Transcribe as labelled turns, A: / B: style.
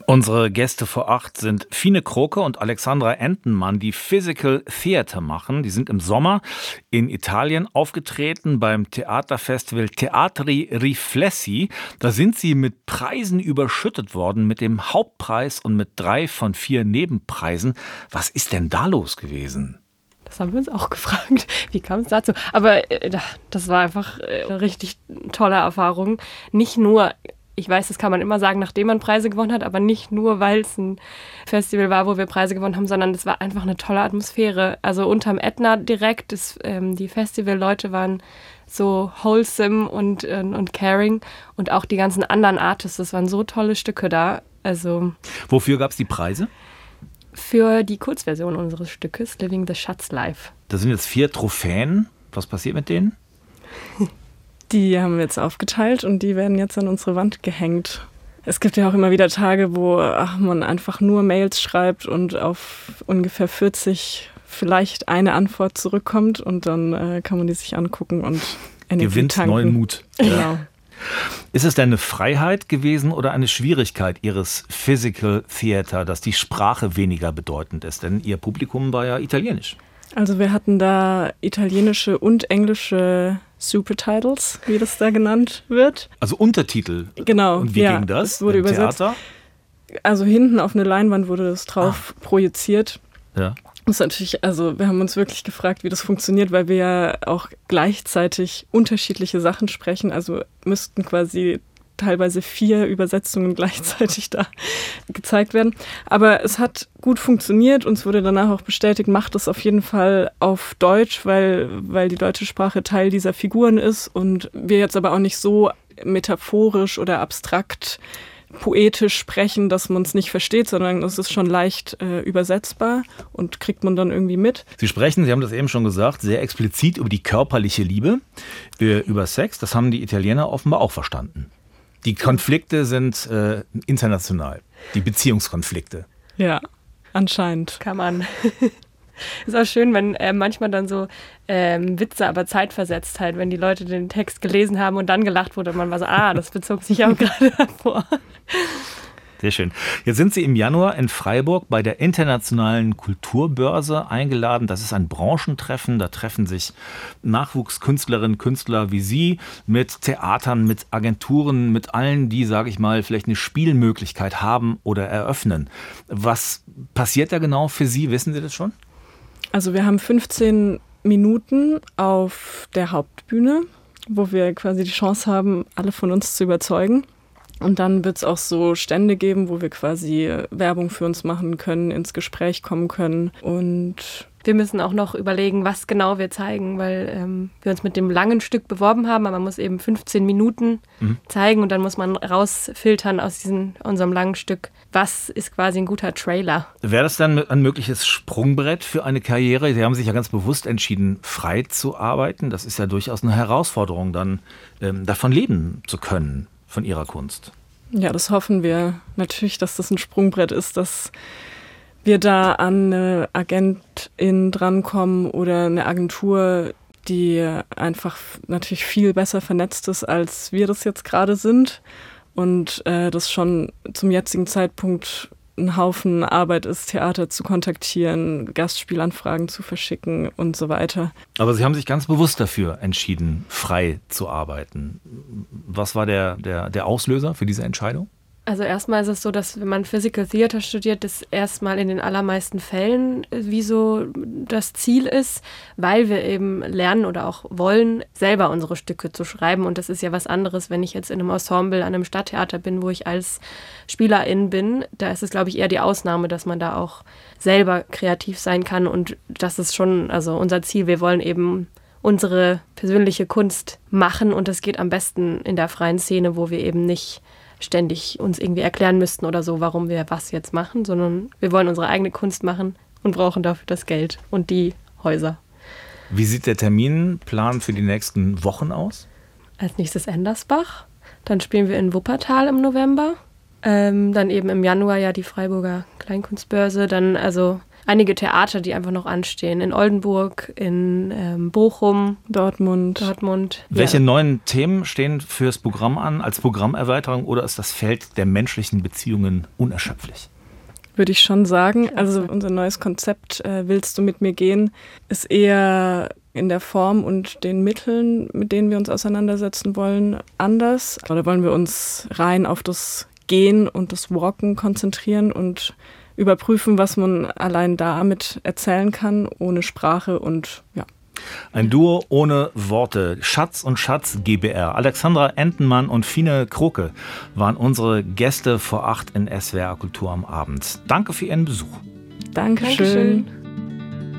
A: Unsere Gäste vor 8 sind Fine Kroke und Alexandra Entenmann, die Physical Theater machen. Die sind im Sommer in Italien aufgetreten beim Theaterfestival Teatri Riflessi. Da sind sie mit Preisen überschüttet worden, mit dem Hauptpreis und mit 3 von 4 Nebenpreisen. Was ist denn da los gewesen?
B: Das haben wir uns auch gefragt. Wie kam es dazu? Aber das war einfach eine richtig tolle Erfahrung. Nicht nur, ich weiß, das kann man immer sagen, nachdem man Preise gewonnen hat, aber nicht nur, weil es ein Festival war, wo wir Preise gewonnen haben, sondern es war einfach eine tolle Atmosphäre. Also unterm Ätna direkt, die Festivalleute waren so wholesome und caring und auch die ganzen anderen Artists, das waren so tolle Stücke da. Also
A: wofür gab es die Preise?
B: Für die Kurzversion unseres Stückes, Living the Schatz Live.
A: Das sind jetzt 4 Trophäen. Was passiert mit denen?
C: Die haben wir jetzt aufgeteilt und die werden jetzt an unsere Wand gehängt. Es gibt ja auch immer wieder Tage, wo man einfach nur Mails schreibt und auf ungefähr 40 vielleicht eine Antwort zurückkommt und dann kann man die sich angucken und Energie
A: gewinnt
C: tanken.
A: Neuen Mut.
C: Genau.
A: Ist es denn eine Freiheit gewesen oder eine Schwierigkeit Ihres Physical Theater, dass die Sprache weniger bedeutend ist? Denn Ihr Publikum war ja italienisch.
C: Also wir hatten da italienische und englische Supertitles, wie das da genannt wird.
A: Also Untertitel.
C: Genau.
A: Und wie ging das?
C: Es wurde
A: im
C: übersetzt.
A: Theater?
C: Also hinten auf eine Leinwand wurde das drauf projiziert.
A: Ja.
C: Das ist natürlich, also wir haben uns wirklich gefragt, wie das funktioniert, weil wir ja auch gleichzeitig unterschiedliche Sachen sprechen. Also müssten quasi teilweise 4 Übersetzungen gleichzeitig da gezeigt werden. Aber es hat gut funktioniert. Uns wurde danach auch bestätigt, macht es auf jeden Fall auf Deutsch, weil die deutsche Sprache Teil dieser Figuren ist und wir jetzt aber auch nicht so metaphorisch oder abstrakt poetisch sprechen, dass man es nicht versteht, sondern es ist schon leicht übersetzbar und kriegt man dann irgendwie mit.
A: Sie sprechen, Sie haben das eben schon gesagt, sehr explizit über die körperliche Liebe, über Sex. Das haben die Italiener offenbar auch verstanden. Die Konflikte sind international, die Beziehungskonflikte.
C: Ja, anscheinend.
B: Kann man. Ist auch schön, wenn manchmal dann so Witze, aber zeitversetzt halt, wenn die Leute den Text gelesen haben und dann gelacht wurde und man war so, das bezog sich auch gerade hervor.
A: Sehr schön. Jetzt sind Sie im Januar in Freiburg bei der Internationalen Kulturbörse eingeladen. Das ist ein Branchentreffen. Da treffen sich Nachwuchskünstlerinnen, Künstler wie Sie mit Theatern, mit Agenturen, mit allen, die, sage ich mal, vielleicht eine Spielmöglichkeit haben oder eröffnen. Was passiert da genau für Sie? Wissen Sie das schon?
C: Also wir haben 15 Minuten auf der Hauptbühne, wo wir quasi die Chance haben, alle von uns zu überzeugen. Und dann wird es auch so Stände geben, wo wir quasi Werbung für uns machen können, ins Gespräch kommen können. Und
B: wir müssen auch noch überlegen, was genau wir zeigen, weil wir uns mit dem langen Stück beworben haben, aber man muss eben 15 Minuten zeigen und dann muss man rausfiltern aus unserem langen Stück, was ist quasi ein guter Trailer.
A: Wäre das dann ein mögliches Sprungbrett für eine Karriere? Sie haben sich ja ganz bewusst entschieden, frei zu arbeiten. Das ist ja durchaus eine Herausforderung, dann davon leben zu können. Von Ihrer Kunst.
C: Ja, das hoffen wir natürlich, dass das ein Sprungbrett ist, dass wir da an eine Agentin drankommen oder eine Agentur, die einfach natürlich viel besser vernetzt ist, als wir das jetzt gerade sind. Und das schon zum jetzigen Zeitpunkt ein Haufen Arbeit ist, Theater zu kontaktieren, Gastspielanfragen zu verschicken und so weiter.
A: Aber Sie haben sich ganz bewusst dafür entschieden, frei zu arbeiten. Was war der Auslöser für diese Entscheidung?
B: Also erstmal ist es so, dass wenn man Physical Theater studiert, das erstmal in den allermeisten Fällen wie so das Ziel ist, weil wir eben lernen oder auch wollen, selber unsere Stücke zu schreiben. Und das ist ja was anderes, wenn ich jetzt in einem Ensemble an einem Stadttheater bin, wo ich als Spielerin bin. Da ist es, glaube ich, eher die Ausnahme, dass man da auch selber kreativ sein kann. Und das ist schon also unser Ziel. Wir wollen eben unsere persönliche Kunst machen und das geht am besten in der freien Szene, wo wir eben nicht ständig uns irgendwie erklären müssten oder so, warum wir was jetzt machen, sondern wir wollen unsere eigene Kunst machen und brauchen dafür das Geld und die Häuser.
A: Wie sieht der Terminplan für die nächsten Wochen aus?
B: Als nächstes Endersbach, dann spielen wir in Wuppertal im November, dann eben im Januar ja die Freiburger Kleinkunstbörse, dann also einige Theater, die einfach noch anstehen. In Oldenburg, in Bochum,
C: Dortmund.
A: Welche neuen Themen stehen fürs Programm an, als Programmerweiterung, oder ist das Feld der menschlichen Beziehungen unerschöpflich?
C: Würde ich schon sagen. Also unser neues Konzept Willst du mit mir gehen ist eher in der Form und den Mitteln, mit denen wir uns auseinandersetzen wollen, anders. Da wollen wir uns rein auf das Gehen und das Walken konzentrieren und überprüfen, was man allein damit erzählen kann, ohne Sprache und ja.
A: Ein Duo ohne Worte. Schatz und Schatz GBR. Alexandra Entenmann und Fine Kroke waren unsere Gäste vor 8 in SWR Kultur am Abend. Danke für Ihren Besuch.
C: Dankeschön.